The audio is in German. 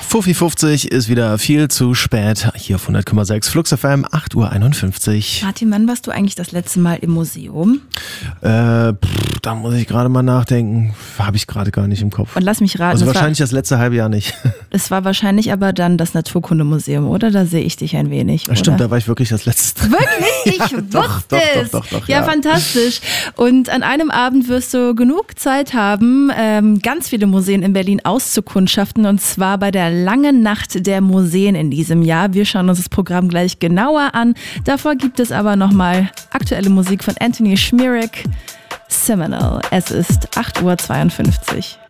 Fuffi50 ist wieder viel zu spät. Hier auf 100,6 Flux FM, 8:51 Uhr. Martin, wann warst du eigentlich das letzte Mal im Museum? Da muss ich gerade mal nachdenken. Habe ich gerade gar nicht im Kopf. Und lass mich raten. Also wahrscheinlich das letzte halbe Jahr nicht. Es war wahrscheinlich aber dann das Naturkundemuseum, oder? Da sehe ich dich ein wenig. Ja, stimmt, da war ich wirklich das letzte. Wirklich? Ich wusste es. Doch, ja, fantastisch. Und an einem Abend wirst du genug Zeit haben, ganz viele Museen in Berlin auszukundschaften. Und zwar bei der Langen Nacht der Museen in diesem Jahr. Wir schauen uns das Programm gleich genauer an. Davor gibt es aber nochmal aktuelle Musik von Anthony Schmierig. Seminal. Es ist 8:52 Uhr.